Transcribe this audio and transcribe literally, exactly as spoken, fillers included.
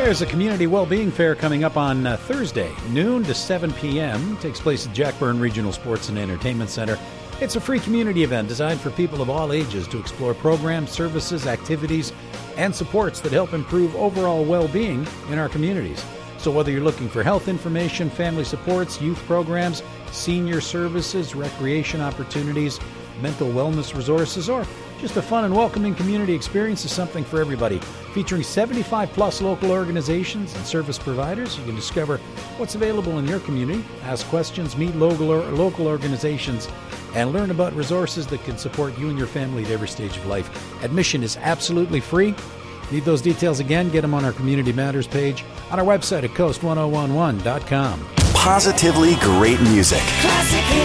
There's a community well-being fair coming up on uh, Thursday, noon to seven p.m. It takes place at Jack Byrne Regional Sports and Entertainment Center. It's a free community event designed for people of all ages to explore programs, services, activities, and supports that help improve overall well-being in our communities. So whether you're looking for health information, family supports, youth programs, senior services, recreation opportunities, mental wellness resources, or just a fun and welcoming community experience is something for everybody. Featuring seventy-five plus local organizations and service providers, you can discover what's available in your community, ask questions, meet local or local organizations, and learn about resources that can support you and your family at every stage of life. Admission is absolutely free. Need those details again? Get them on our Community Matters page on our website at coast ten eleven dot com. Positively great music. Classic